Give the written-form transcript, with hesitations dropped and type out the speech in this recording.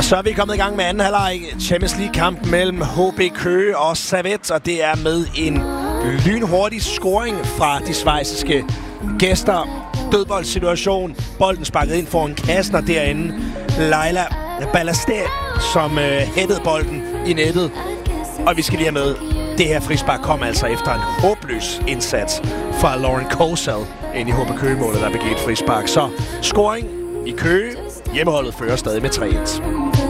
Så er vi kommet i gang med anden halvleg Champions League-kampen mellem HB Køge og Servette, og det er med en lynhurtig scoring fra de schweiziske gæster. Dødboldssituation, bolden sparket ind foran kassen, og derinde Leila Ballasté, som hættede bolden i nettet. Og vi skal lige have med, det her frispark kom altså efter en håbløs indsats fra Lauren Kosal ind i HB Køge-målet, der begik et frispark. Så scoring i Køge, hjemmeholdet fører stadig med 3-1.